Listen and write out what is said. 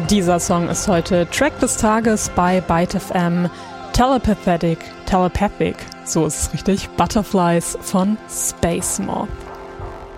Dieser Song ist heute Track des Tages bei Byte FM. Telepathic, so ist es richtig, Butterflies von Space Mob.